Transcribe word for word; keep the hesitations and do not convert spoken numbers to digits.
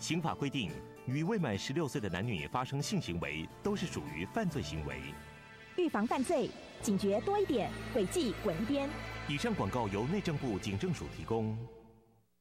刑法规定，与未满十六岁的男女发生性行为，都是属于犯罪行为。 预防犯罪，警觉多一点，违纪滚一边。 以上广告由内政部警政署提供。